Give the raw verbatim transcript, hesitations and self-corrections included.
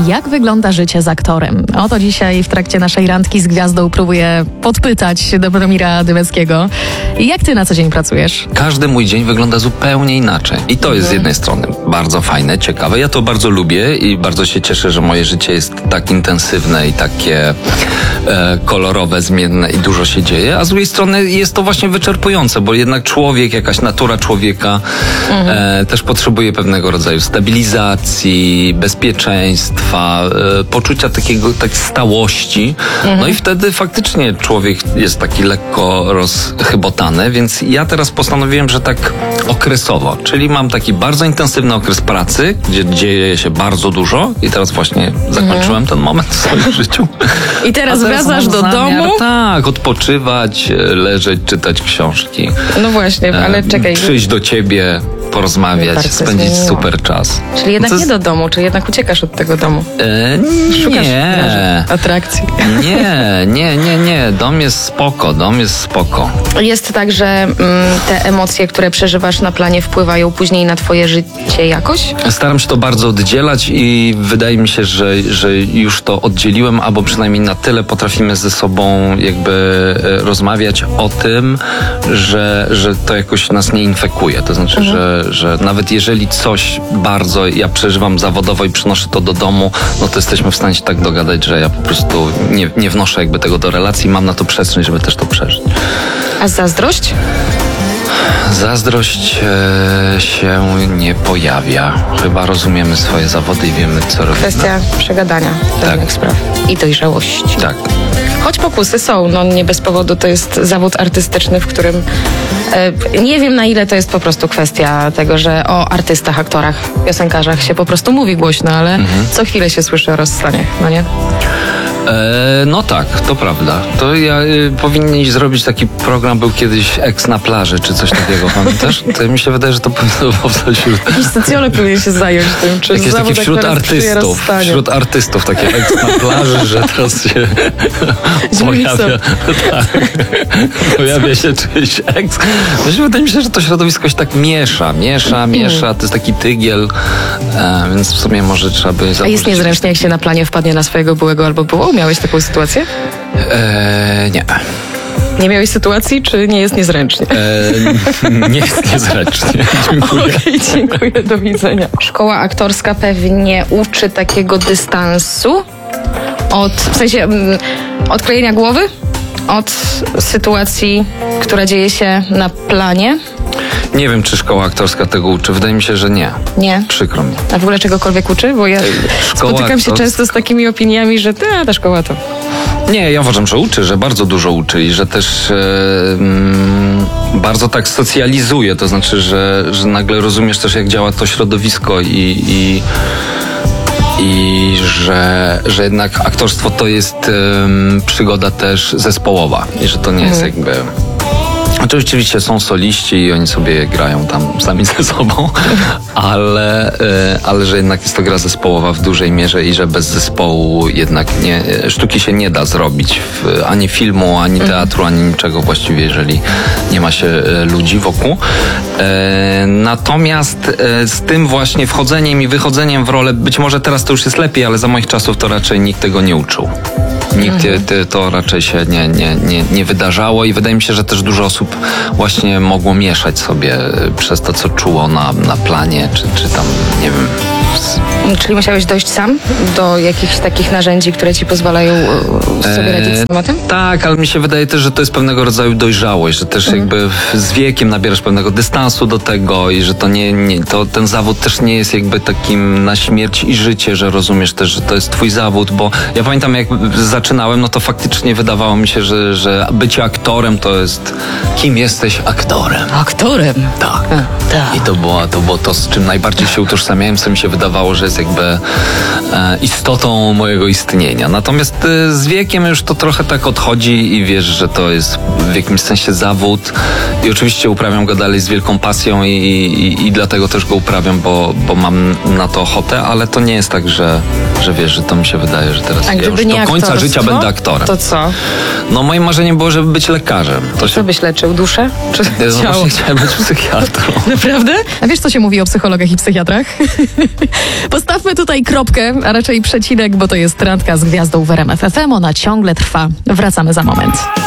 Jak wygląda życie z aktorem? O to dzisiaj w trakcie naszej randki z gwiazdą próbuję podpytać Dobromira Dymeckiego. Jak ty na co dzień pracujesz? Każdy mój dzień wygląda zupełnie inaczej. I to jest z jednej strony bardzo fajne, ciekawe. Ja to bardzo lubię i bardzo się cieszę, że moje życie jest tak intensywne i takie e, kolorowe, zmienne i dużo się dzieje. A z drugiej strony jest to właśnie wyczerpujące, bo jednak człowiek, jakaś natura człowieka mhm. e, też potrzebuje pewnego rodzaju stabilizacji, bezpieczeństwa, e, poczucia takiego tak stałości. Mhm. No i wtedy faktycznie człowiek jest taki lekko rozchybotany, więc ja teraz postanowiłem, że tak okresowo, czyli mam taki bardzo intensywny okres pracy, gdzie dzieje się bardzo dużo i teraz właśnie zakończyłem mhm. ten moment w swoim życiu. I teraz, teraz wracasz do zamiar, domu? Tak, odpoczywać, leżeć, czytać książki. No właśnie, ale czekaj. Przyjść do ciebie, porozmawiać, spędzić zmieniło. super czas. Czyli jednak no nie do domu, czy jednak uciekasz od tego domu? E, nie. Szukasz atrakcji. Nie, nie, nie, nie. Dom jest spoko, dom jest spoko. Jest tak, że mm, te emocje, które przeżywasz na planie, wpływają później na twoje życie jakoś? Staram się to bardzo oddzielać i wydaje mi się, że, że już to oddzieliłem, albo przynajmniej na tyle potrafimy ze sobą jakby rozmawiać o tym, że, że to jakoś nas nie infekuje. To znaczy, mhm. że, że nawet jeżeli coś bardzo ja przeżywam zawodowo i przynoszę to do domu, no to jesteśmy w stanie się tak dogadać, że ja po prostu nie, nie wnoszę jakby tego do relacji i mam na to przestrzeń, żeby też to przeżyć. A zazdrość? Zazdrość e, się nie pojawia. Chyba rozumiemy swoje zawody i wiemy, co robimy. Kwestia przegadania pewnych tak. spraw i dojrzałości. Tak. Choć pokusy są, no nie bez powodu to jest zawód artystyczny, w którym e, nie wiem, na ile to jest po prostu kwestia tego, że o artystach, aktorach, piosenkarzach się po prostu mówi głośno, ale mhm. co chwilę się słyszy o rozstaniach, no nie? E, no tak, to prawda. To ja y, powinni zrobić taki program, był kiedyś Eks na plaży, czy coś takiego, pamiętasz? To mi się wydaje, że to powinno powstać wśród... Jakiś socjolog powinien się zająć tym, czy jakieś takie wśród artystów, wśród artystów takie Eks na plaży, że teraz się pojawia, tak, pojawia się czyjś eks. Właśnie wydaje mi się, że to środowisko się tak miesza, miesza, miesza, to jest taki tygiel, e, więc w sumie może trzeba by założyć... A jest niezręcznie, jak się na planie wpadnie na swojego byłego albo było? Miałeś taką sytuację? Eee, nie. Nie miałeś sytuacji, czy nie jest niezręcznie? Eee, nie jest niezręcznie. Dziękuję. Okej, okay, dziękuję, do widzenia. Szkoła aktorska pewnie uczy takiego dystansu od, w sensie odklejenia głowy od sytuacji, która dzieje się na planie. Nie wiem, czy szkoła aktorska tego uczy. Wydaje mi się, że nie. Nie? Przykro mi. A w ogóle czegokolwiek uczy? Bo ja szkoła spotykam się aktorska... często z takimi opiniami, że ta, ta szkoła to... Nie, ja uważam, że uczy, że bardzo dużo uczy i że też e, mm, bardzo tak socjalizuje. To znaczy, że, że nagle rozumiesz też, jak działa to środowisko i... i I że, że jednak aktorstwo to jest um, przygoda też zespołowa i że to nie jest jakby... Znaczy, oczywiście są soliści i oni sobie grają tam sami ze sobą, ale, ale że jednak jest to gra zespołowa w dużej mierze i że bez zespołu jednak nie, sztuki się nie da zrobić, w, ani filmu, ani teatru, ani niczego właściwie, jeżeli nie ma się ludzi wokół. Natomiast z tym właśnie wchodzeniem i wychodzeniem w rolę, być może teraz to już jest lepiej, ale za moich czasów to raczej nikt tego nie uczył. Nikt mhm. to raczej się nie, nie, nie, nie wydarzało i wydaje mi się, że też dużo osób właśnie mogło mieszać sobie przez to, co czuło na, na planie, czy, czy tam, nie wiem... Czyli musiałeś dojść sam do jakichś takich narzędzi, które ci pozwalają sobie radzić z tematem? E, tak, ale mi się wydaje też, że to jest pewnego rodzaju dojrzałość, że też mhm. jakby z wiekiem nabierasz pewnego dystansu do tego i że to nie, nie to ten zawód też nie jest jakby takim na śmierć i życie, że rozumiesz też, że to jest twój zawód, bo ja pamiętam, jak zaczynałem, no to faktycznie wydawało mi się, że, że bycie aktorem to jest... Kim jesteś aktorem? Aktorem? Tak. A, tak. I to było, to było to, z czym najbardziej się utożsamiałem, co mi się wydawało, że jest jakby e, istotą mojego istnienia. Natomiast e, z wiekiem już to trochę tak odchodzi i wiesz, że to jest w jakimś sensie zawód i oczywiście uprawiam go dalej z wielką pasją i, i, i dlatego też go uprawiam, bo, bo mam na to ochotę, ale to nie jest tak, że że wiesz, że to mi się wydaje, że teraz A ja gdyby już nie do końca aktorstwo, życia będę aktorem. To co? No moim marzeniem było, żeby być lekarzem. To się... Co byś leczył? Duszę? Czy Ja ciało? właśnie chciałem być psychiatrą. Naprawdę? A wiesz, co się mówi o psychologach i psychiatrach? Postawmy tutaj kropkę, a raczej przecinek, bo to jest randka z gwiazdą w R M F F M. Ona ciągle trwa. Wracamy za moment.